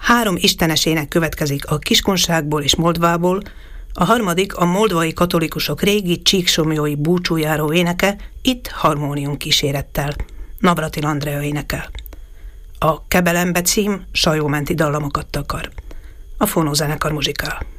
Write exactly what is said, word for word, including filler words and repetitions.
Három istenesének következik a Kiskunságból és Moldvából, a harmadik a moldvai katolikusok régi csíksomjói búcsújáró éneke, itt harmónium kísérettel. Navratil Andrea énekel. A Kebelembe cím sajómenti dallamokat takar. A Fonózenekar muzsikál.